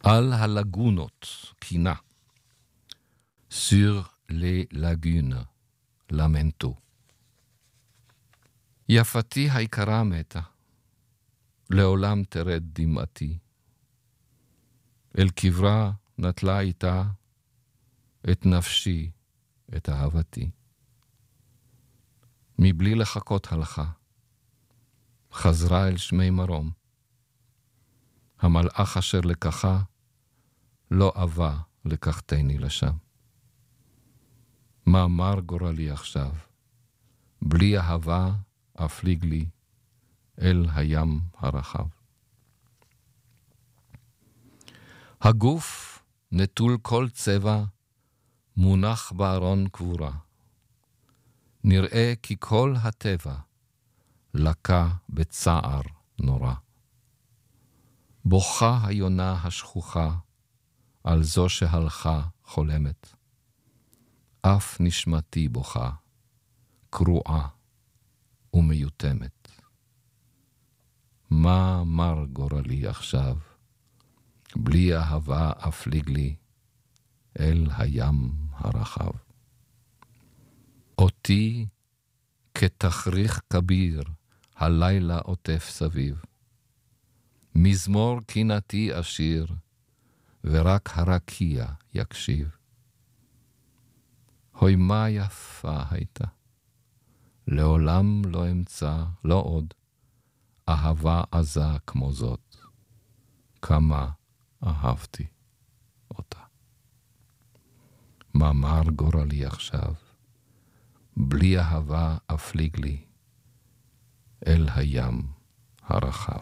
על הלגונות, קינה. sur les lagunes, למנטו. יפתי היקרה מתה, לעולם תרד דמעתי. אל קברה נטלה איתה את נפשי, את אהבתי. מבלי לחכות הלכה, חזרה אל שמי מרום. המלאך אשר לקחה, לא אבה לקחתני לשם. מה מר גורלי עכשיו, בלי אהבה אפליג לי אל הים הרחב. הגוף נטול כל צבע, מונח בארון קבורה. נראה כי כל הטבע לקה בצער נורא. בוכה היונה השכוחה על זו שהלכה חולמת. אף נשמתי בוכה, קרועה ומיותמת. מה מר גורלי עכשיו, בלי אהבה אפליג לי אל הים הרחב. אותי כתכריך כביר הלילה עוטף סביב. מזמור קינתי אשיר, ורק הרקיע יקשיב. הוי מה יפה הייתה, לעולם לא אמצא, לא עוד, אהבה עזה כמו זאת, כמה אהבתי אותה. מה מר גורלי עכשיו, בלי אהבה אפליג לי אל הים הרחב.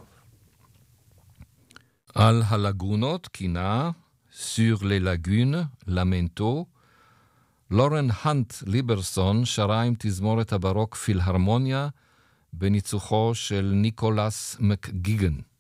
על הלגונות קינה, sur les lagunes, למנטו, לורן הנט ליברסון שרה עם תזמורת הברוק פילהרמוניה בניצוחו של ניקולס מקגיגן.